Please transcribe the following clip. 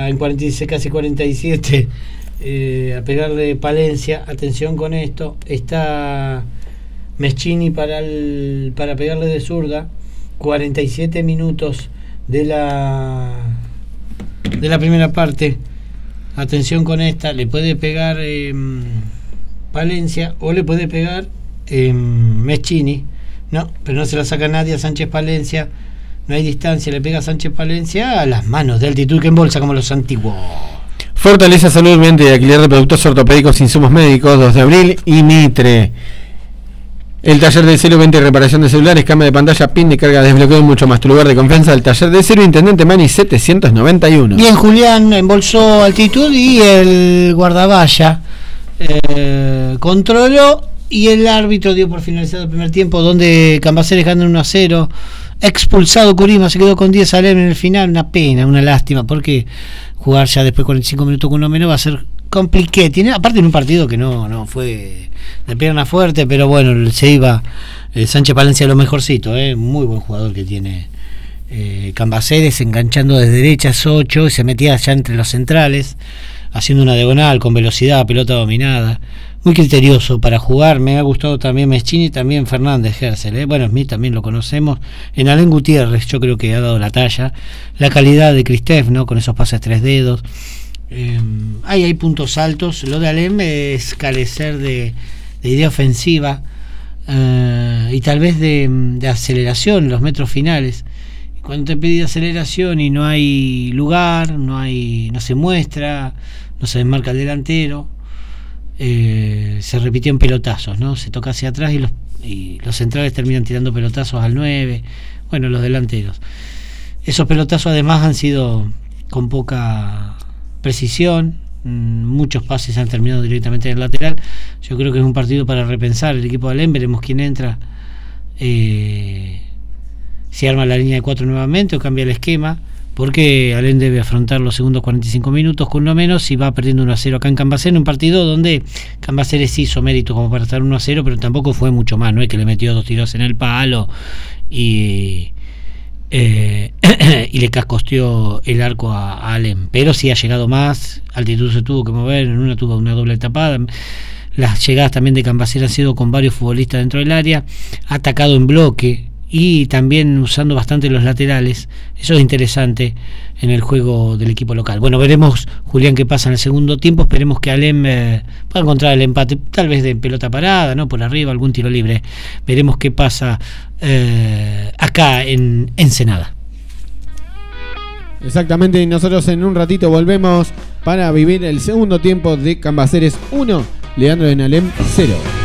ya en 46, casi 47, a pegarle Palencia. Atención con esto, está Meschini para pegarle de zurda. 47 minutos de la primera parte. Atención con esta, le puede pegar Palencia o le puede pegar Meschini. No, pero no se la saca nadie a Sánchez Palencia. No hay distancia, le pega Sánchez Palencia a las manos de altitud que embolsa como los antiguos. Fortaleza Salud, Mente y alquiler de productos ortopédicos, insumos médicos, 2 de abril y Mitre. El taller de Cero, venta y reparación de celulares, cambio de pantalla, pin de carga, desbloqueo y mucho más. Tu lugar de confianza, el taller de Cero, Intendente Mani 791. Bien, Julián embolsó altitud y el guardavalla controló y el árbitro dio por finalizado el primer tiempo, donde Cambaceres gana 1-0. Expulsado Curima, se quedó con 10 Alem en el final. Una pena, una lástima, porque jugar ya después de 45 minutos con uno menos va a ser compliqué. Tiene, aparte en un partido que no fue de pierna fuerte, pero bueno, se iba Sánchez Palencia lo mejorcito, muy buen jugador que tiene Cambaceres, enganchando desde derechas 8 y se metía ya entre los centrales, haciendo una diagonal con velocidad, pelota dominada, muy criterioso para jugar. Me ha gustado también Meschini y también Fernández Hersel, bueno, Smith también lo conocemos. En Alén Gutiérrez yo creo que ha dado la talla, la calidad de Cristef, ¿no? Con esos pases 3 dedos. Hay puntos altos. Lo de Alem es carecer de idea ofensiva y tal vez de aceleración en los metros finales. Cuando te pide aceleración y no hay lugar, no se muestra, no se desmarca el delantero, se repitió en pelotazos, ¿no? Se toca hacia atrás y los centrales terminan tirando pelotazos al 9, bueno, los delanteros. Esos pelotazos además han sido con poca precisión, muchos pases han terminado directamente en el lateral. Yo creo que es un partido para repensar el equipo de Alem, veremos quién entra, si arma la línea de 4 nuevamente o cambia el esquema, porque Alem debe afrontar los segundos 45 minutos con uno menos y va perdiendo 1-0 acá en Cambaceres, en un partido donde Cambaceres hizo mérito como para estar 1-0, pero tampoco fue mucho más, no es que le metió 2 tiros en el palo y le cascosteó el arco a Alem, pero sí ha llegado más. Altitud se tuvo que mover, en una tuvo una doble tapada. Las llegadas también de Cambaceres han sido con varios futbolistas dentro del área, ha atacado en bloque y también usando bastante los laterales. Eso es interesante en el juego del equipo local. Bueno, veremos, Julián, qué pasa en el segundo tiempo. Esperemos que Alem pueda encontrar el empate, tal vez de pelota parada, ¿no? Por arriba, algún tiro libre. Veremos qué pasa acá en Ensenada. Exactamente, y nosotros en un ratito volvemos para vivir el segundo tiempo de Cambaceres 1, Leandro en Alem 0.